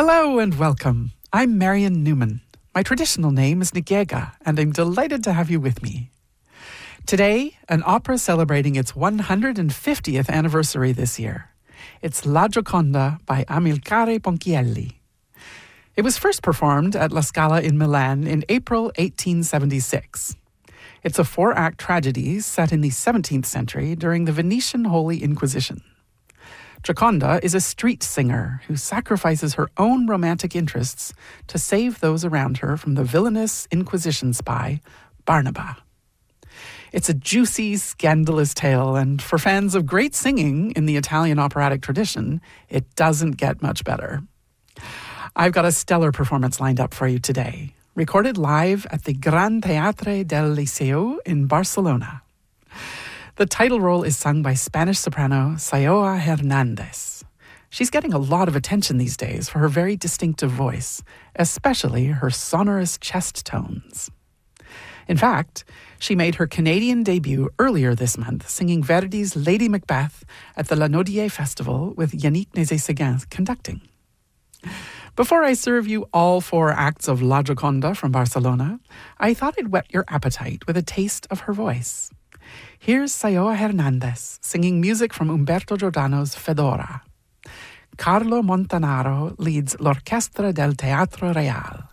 Hello and welcome. I'm Marion Newman. My traditional name is Ngega, and I'm delighted to have you with me. Today, an opera celebrating its 150th anniversary this year. It's La Gioconda by Amilcare Ponchielli. It was first performed at La Scala in Milan in April 1876. It's a 4-act tragedy set in the 17th century during the Venetian Holy Inquisition. Gioconda is a street singer who sacrifices her own romantic interests to save those around her from the villainous Inquisition spy, Barnaba. It's a juicy, scandalous tale, and for fans of great singing in the Italian operatic tradition, it doesn't get much better. I've got a stellar performance lined up for you today, recorded live at the Gran Teatre del Liceu in Barcelona. The title role is sung by Spanish soprano Sayoa Hernandez. She's getting a lot of attention these days for her very distinctive voice, especially her sonorous chest tones. In fact, she made her Canadian debut earlier this month singing Verdi's Lady Macbeth at the La Naudier Festival with Yannick Nézet-Séguin conducting. Before I serve you all 4 acts of La Gioconda from Barcelona, I thought I'd whet your appetite with a taste of her voice. Here's Sayoa Hernandez singing music from Umberto Giordano's Fedora. Carlo Montanaro leads L'Orchestra del Teatro Real.